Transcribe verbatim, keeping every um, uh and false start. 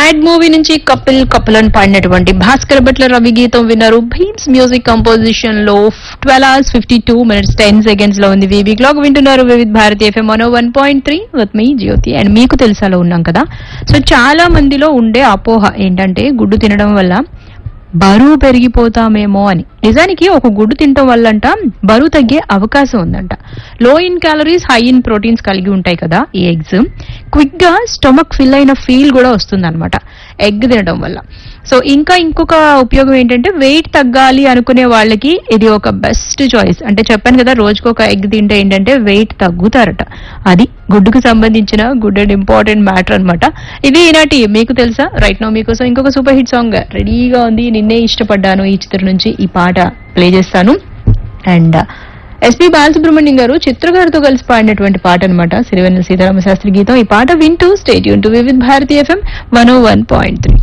Mad movie నుంచి కపిల్ కపిల్ అని పాడినటువంటి భాస్కర్ భట్ల రవి గీతం విన్నారు. భీమ్స్ మ్యూజిక్ కంపోజిషన్ లో twelve hours fifty two minutes ten seconds లో ఉంది. వీవీ క్లాక్ వింటున్నారు వివిధ Bharati FM one one point three with me Jyothi. And మీకు తెలుసాలో ఉన్నాం కదా. సో చాలా మందిలో ఉండే అపోహ ఏంటంటే గుడ్డు తినడం వల్ల బరువు పెరిగిపోతామేమో అని. నిజానికి ఒక గుడ్డు తినటం వల్లంట బరువు తగ్గే అవకాశం ఉందంట. లో in calories high in proteins కలిగి ఉంటాయి కదా ఈ ఎగ్స్. క్విక్ గా స్టమక్ ఫిల్ అయిన ఫీల్ కూడా వస్తుంది అనమాట ఎగ్ తినడం వల్ల. సో ఇంకా ఇంకొక ఉపయోగం ఏంటంటే వెయిట్ తగ్గాలి అనుకునే వాళ్ళకి ఇది ఒక బెస్ట్ చాయిస్. అంటే చెప్పాను కదా రోజుకు ఒక ఎగ్ తింటే ఏంటంటే వెయిట్ తగ్గుతారట. అది గుడ్డుకు సంబంధించిన గుడ్ అండ్ ఇంపార్టెంట్ మ్యాటర్ అనమాట. ఇది ఈనాటి మీకు తెలుసా. రైట్ నో మీకోసం ఇంకొక సూపర్ హిట్ సాంగ్ రెడీగా ఉంది. నిన్నే ఇష్టపడ్డాను ఈ చిత్రం నుంచి ఈ పాట ప్లే చేస్తాను. అండ్ ఎస్పీ బాలసుబ్రహ్మణ్యం గారు చిత్ర గారితో కలిసి పాడినటువంటి పాట అనమాట. సిరివెన్నెల సీతారామ శాస్త్రి గీతం. ఈ పాట వింటూ స్టే ట్యూన్ టు వివిధ భారతి ఎఫ్ఎం వన్ ఓ వన్ పాయింట్ త్రీ.